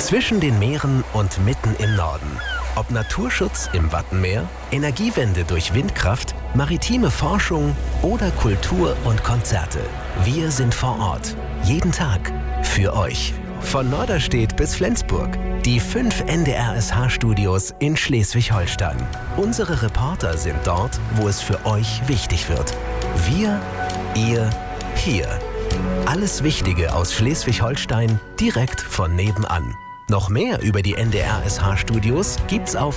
Zwischen den Meeren und mitten im Norden. Ob Naturschutz im Wattenmeer, Energiewende durch Windkraft, maritime Forschung oder Kultur und Konzerte. Wir sind vor Ort. Jeden Tag. Für euch. Von Norderstedt bis Flensburg. Die 5 NDR-SH-Studios in Schleswig-Holstein. Unsere Reporter sind dort, wo es für euch wichtig wird. Wir, ihr, hier. Alles Wichtige aus Schleswig-Holstein direkt von nebenan. Noch mehr über die NDR-SH-Studios gibt's auf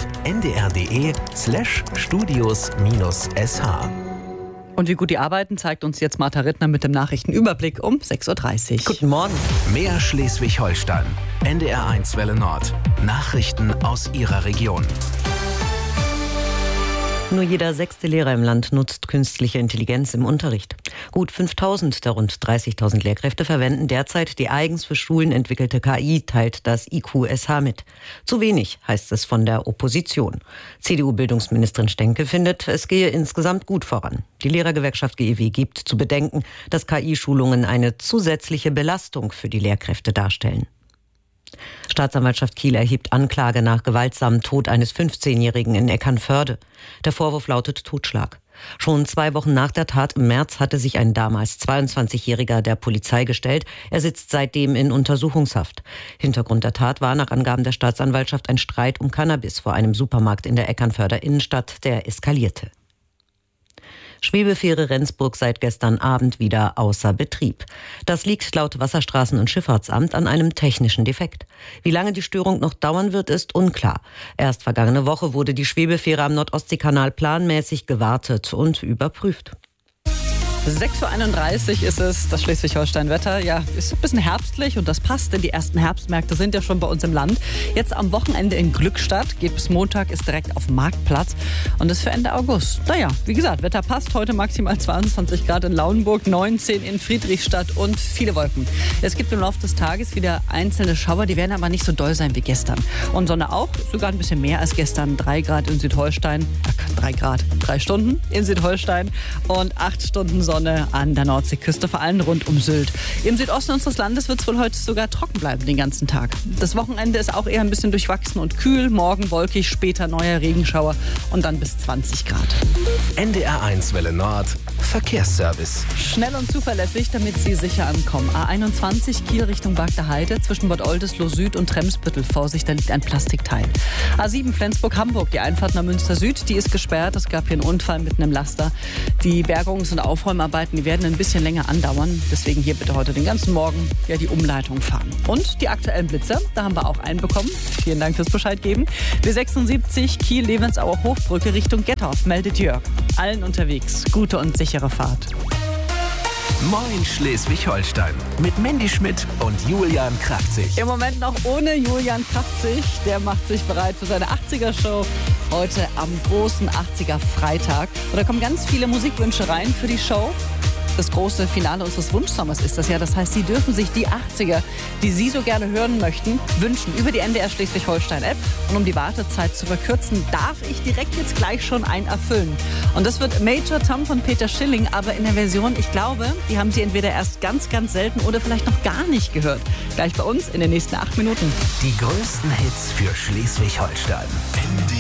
ndr.de/studios-sh. Und wie gut die arbeiten, zeigt uns jetzt Martha Rittner mit dem Nachrichtenüberblick um 6.30 Uhr. Guten Morgen. Mehr Schleswig-Holstein. NDR1 Welle Nord. Nachrichten aus Ihrer Region. Nur jeder 6. Lehrer im Land nutzt künstliche Intelligenz im Unterricht. Gut 5.000 der rund 30.000 Lehrkräfte verwenden derzeit die eigens für Schulen entwickelte KI, teilt das IQSH mit. Zu wenig, heißt es von der Opposition. CDU-Bildungsministerin Stenke findet, es gehe insgesamt gut voran. Die Lehrergewerkschaft GEW gibt zu bedenken, dass KI-Schulungen eine zusätzliche Belastung für die Lehrkräfte darstellen. Staatsanwaltschaft Kiel erhebt Anklage nach gewaltsamen Tod eines 15-Jährigen in Eckernförde. Der Vorwurf lautet Totschlag. Schon 2 Wochen nach der Tat im März hatte sich ein damals 22-Jähriger der Polizei gestellt. Er sitzt seitdem in Untersuchungshaft. Hintergrund der Tat war nach Angaben der Staatsanwaltschaft ein Streit um Cannabis vor einem Supermarkt in der Eckernförder Innenstadt, der eskalierte. Schwebefähre Rendsburg seit gestern Abend wieder außer Betrieb. Das liegt laut Wasserstraßen- und Schifffahrtsamt an einem technischen Defekt. Wie lange die Störung noch dauern wird, ist unklar. Erst vergangene Woche wurde die Schwebefähre am Nordostseekanal planmäßig gewartet und überprüft. 6.31 Uhr ist es, das Schleswig-Holstein-Wetter. Ja, ist ein bisschen herbstlich und das passt, denn die ersten Herbstmärkte sind ja schon bei uns im Land. Jetzt am Wochenende in Glückstadt, geht bis Montag, ist direkt auf dem Marktplatz und ist für Ende August. Naja, wie gesagt, Wetter passt. Heute maximal 22 Grad in Lauenburg, 19 in Friedrichstadt und viele Wolken. Es gibt im Laufe des Tages wieder einzelne Schauer, die werden aber nicht so doll sein wie gestern. Und Sonne auch, sogar ein bisschen mehr als gestern. 3 Grad in Südholstein, 3 Stunden in Südholstein und 8 Stunden Sonne an der Nordseeküste, vor allem rund um Sylt. Im Südosten unseres Landes wird es wohl heute sogar trocken bleiben den ganzen Tag. Das Wochenende ist auch eher ein bisschen durchwachsen und kühl. Morgen wolkig, später neuer Regenschauer und dann bis 20 Grad. NDR1 Welle Nord. Verkehrsservice. Schnell und zuverlässig, damit Sie sicher ankommen. A21 Kiel Richtung Bagder Heide zwischen Bad Oldesloe Süd und Tremsbüttel. Vorsicht, da liegt ein Plastikteil. A7 Flensburg-Hamburg, die Einfahrt nach Münster Süd, die ist gesperrt. Es gab hier einen Unfall mit einem Laster. Die Bergungs- und Aufräumarbeiten, die werden ein bisschen länger andauern. Deswegen hier bitte heute den ganzen Morgen die Umleitung fahren. Und die aktuellen Blitzer, da haben wir auch einen bekommen. Vielen Dank fürs Bescheid geben. B76 Kiel-Levensauer Hochbrücke Richtung Gettorf, meldet Jörg. Allen unterwegs, gute und sichere Fahrt. Moin Schleswig-Holstein mit Mandy Schmidt und Julian Kraftzig. Im Moment noch ohne Julian Kraftzig. Der macht sich bereit für seine 80er-Show heute am großen 80er-Freitag. Und da kommen ganz viele Musikwünsche rein für die Show. Das große Finale unseres Wunschsommers ist das ja. Das heißt, Sie dürfen sich die 80er, die Sie so gerne hören möchten, wünschen über die NDR Schleswig-Holstein-App. Und um die Wartezeit zu verkürzen, darf ich direkt jetzt gleich schon einen erfüllen. Und das wird Major Tom von Peter Schilling, aber in der Version, ich glaube, die haben Sie entweder erst ganz, ganz selten oder vielleicht noch gar nicht gehört. Gleich bei uns in den nächsten 8 Minuten. Die größten Hits für Schleswig-Holstein.